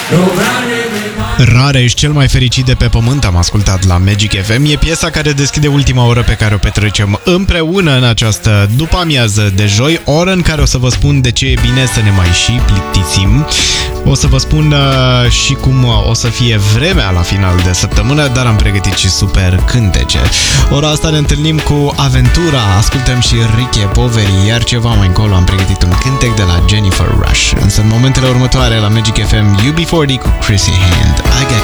Rare, ești cel mai fericit de pe pământ, am ascultat la Magic FM. E piesa care deschide ultima oră pe care o petrecem împreună în această după-amiază de joi, oră în care o să vă spun de ce e bine să ne mai și plictisim. O să vă spun și cum o să fie vremea la final de săptămână, dar am pregătit și super cântece. Ora asta ne întâlnim cu Aventura, ascultăm și Riche Poveri, iar ceva mai încolo am pregătit un cântec de la Jennifer Rush. Însă în momentele următoare la Magic FM, UB40 cu Chrissy Hand. I got